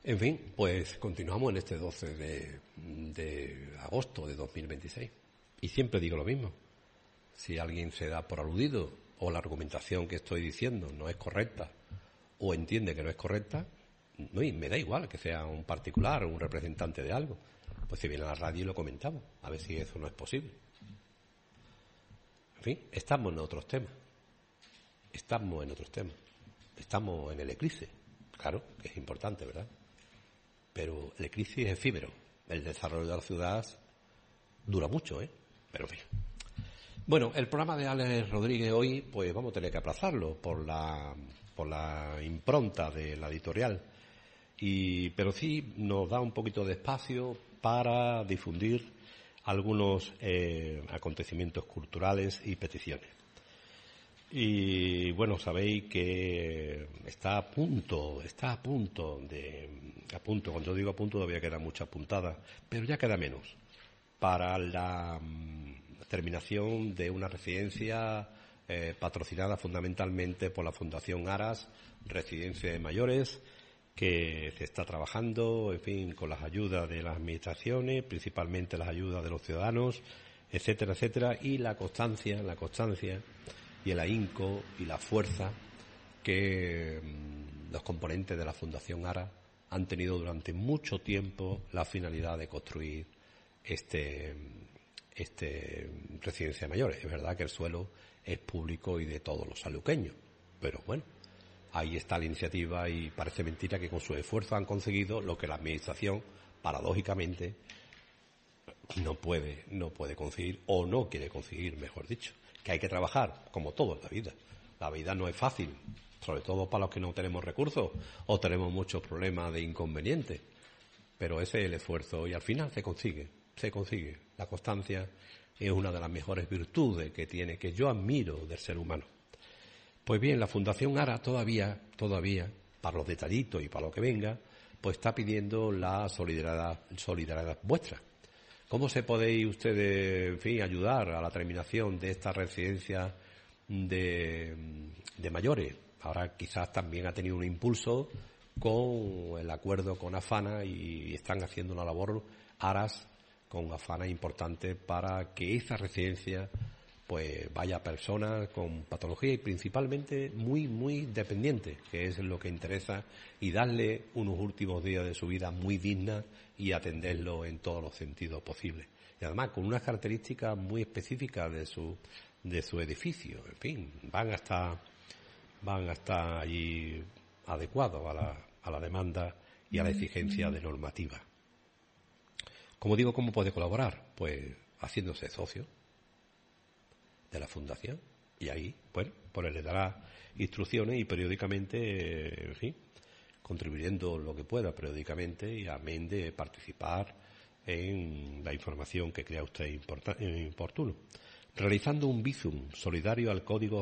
En fin, pues continuamos en este 12 de agosto de 2026. Y siempre digo lo mismo. Si alguien se da por aludido o la argumentación que estoy diciendo no es correcta o entiende que no es correcta, no, y me da igual que sea un particular o un representante de algo. Pues si viene a la radio y lo comentamos, a ver si eso no es posible. En fin, estamos en otros temas. Estamos en el eclipse. Claro, que es importante, ¿verdad? Pero el eclipse es efímero. El desarrollo de la ciudad dura mucho, ¿eh? Pero en fin. Bueno, el programa de Alex Rodríguez hoy, pues vamos a tener que aplazarlo por la impronta de la editorial. Pero sí nos da un poquito de espacio para difundir algunos acontecimientos culturales y peticiones. Y bueno, sabéis que está a punto, cuando digo a punto todavía queda mucha puntada, pero ya queda menos, para la terminación de una residencia patrocinada fundamentalmente por la Fundación Aras, Residencia de Mayores, que se está trabajando, en fin, con las ayudas de las administraciones, principalmente las ayudas de los ciudadanos, etcétera, etcétera, y la constancia y el ahínco y la fuerza que los componentes de la Fundación Ara han tenido durante mucho tiempo la finalidad de construir este residencia de mayores. Es verdad que el suelo es público y de todos los sanluqueños, pero bueno, ahí está la iniciativa y parece mentira que con su esfuerzo han conseguido lo que la administración, paradójicamente, no puede conseguir, o no quiere conseguir, mejor dicho. Que hay que trabajar, como todo en la vida. La vida no es fácil, sobre todo para los que no tenemos recursos o tenemos muchos problemas de inconvenientes. Pero ese es el esfuerzo y al final se consigue. La constancia es una de las mejores virtudes que yo admiro del ser humano. Pues bien, la Fundación Ara todavía, para los detallitos y para lo que venga, pues está pidiendo la solidaridad vuestra. ¿Cómo se podéis ustedes, en fin, ayudar a la terminación de esta residencia de mayores? Ahora quizás también ha tenido un impulso con el acuerdo con AFANA y están haciendo una labor Aras con AFANA importante para que esa residencia pues vaya a personas con patología y principalmente muy, muy dependientes, que es lo que interesa, y darle unos últimos días de su vida muy digna y atenderlo en todos los sentidos posibles. Y además con unas características muy específicas de su edificio. En fin, van a estar allí adecuados a la demanda y a la exigencia de normativa. Como digo, ¿cómo puede colaborar? Pues haciéndose socio de la fundación, y ahí, bueno, pues le dará instrucciones y periódicamente, en fin, contribuyendo lo que pueda periódicamente y amén de participar en la información que crea usted oportuno. Realizando un bizum solidario al código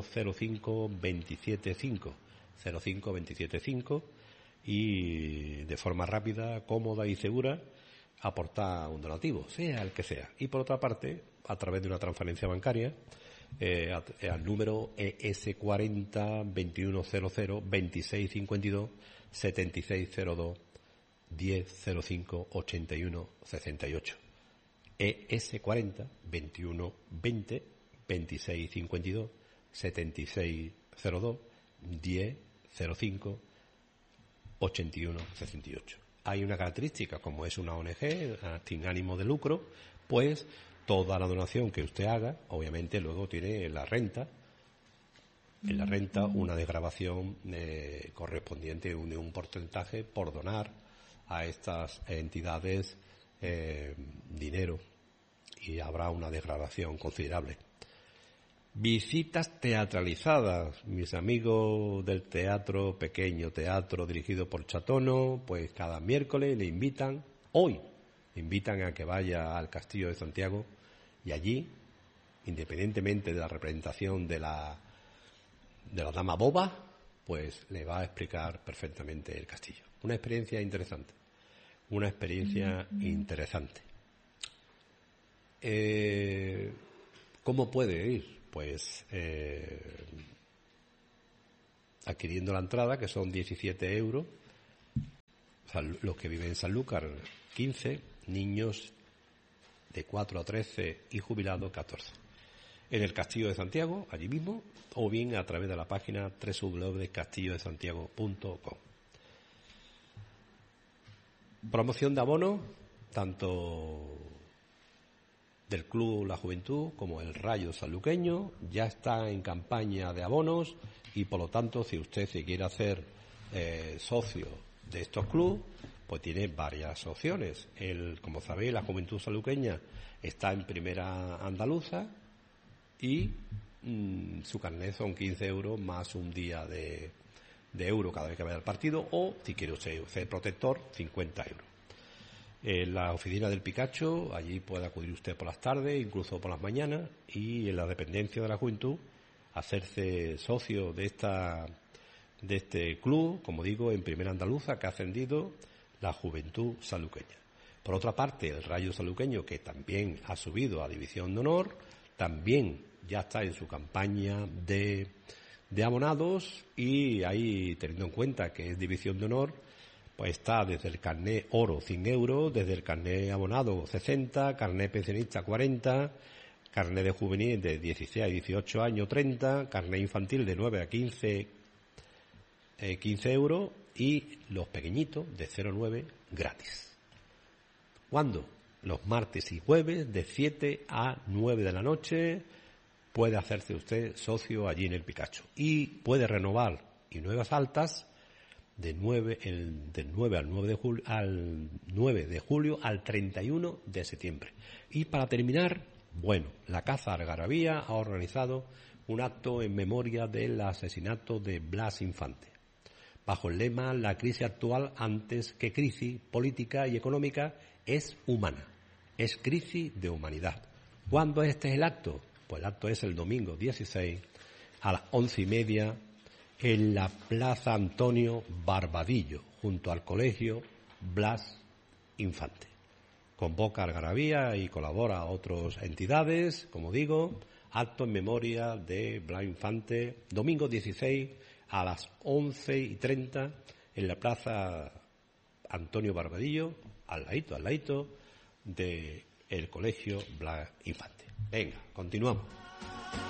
05275 y de forma rápida, cómoda y segura aportar un donativo, sea el que sea. Y por otra parte, a través de una transferencia bancaria, al número ES40 2100 2652 7602 1005 81 68. ES40 21 20 26 52 76 02 10 05 81 68. Hay una característica, como es una ONG sin ánimo de lucro, pues toda la donación que usted haga, obviamente luego tiene la renta. En la renta una desgravación correspondiente de un porcentaje por donar a estas entidades dinero, y habrá una desgravación considerable. Visitas teatralizadas, mis amigos del teatro, pequeño teatro dirigido por Chatono, pues cada miércoles le invitan a que vaya al Castillo de Santiago, y allí, independientemente de la representación de la dama boba, pues le va a explicar perfectamente el castillo. Una experiencia interesante. ¿Cómo puede ir? Pues adquiriendo la entrada, que son 17 euros, los que viven en Sanlúcar 15, niños de 4 a 13 y jubilados 14. En el Castillo de Santiago, allí mismo, o bien a través de la página www.castillodesantiago.com. Promoción de abonos, tanto del Club La Juventud como el Rayo Sanluqueño, ya está en campaña de abonos y por lo tanto si usted se quiere hacer socio de estos clubes, pues tiene varias opciones. Como sabéis, la Juventud Sanluqueña está en primera andaluza y su carnet son 15 euros más un día de euro cada vez que vaya al partido, o si quiere usted ser protector, 50 euros. En la oficina del Picacho, allí puede acudir usted por las tardes, incluso por las mañanas, y en la dependencia de la Juventud hacerse socio de este club, como digo, en primera andaluza, que ha ascendido la Juventud Sanluqueña. Por otra parte, el Rayo Sanluqueño, que también ha subido a División de Honor, también ya está en su campaña de abonados, y ahí, teniendo en cuenta que es División de Honor, pues está desde el carnet oro 100 euros, desde el carnet abonado 60, carnet pensionista 40, carnet de juvenil de 16 a 18 años 30, carnet infantil de 9 a 15 euros, y los pequeñitos de 0 a 9 gratis. ¿Cuándo? Los martes y jueves de 7 a 9 de la noche puede hacerse usted socio allí en el Picacho y puede renovar y nuevas altas del 9 al 9 de julio al 31 de septiembre. Y para terminar, bueno, la Casa Algarabía ha organizado un acto en memoria del asesinato de Blas Infante, bajo el lema "La crisis actual, antes que crisis política y económica, es humana, es crisis de humanidad". ¿Cuándo es el acto? Pues el acto es el domingo 16 a las 11:30 en la Plaza Antonio Barbadillo, junto al Colegio Blas Infante. Convoca Algarabía y colabora a otras entidades, como digo, acto en memoria de Blas Infante, domingo 16 a las 11:30 en la Plaza Antonio Barbadillo, al ladito del Colegio Blas Infante. Venga, continuamos.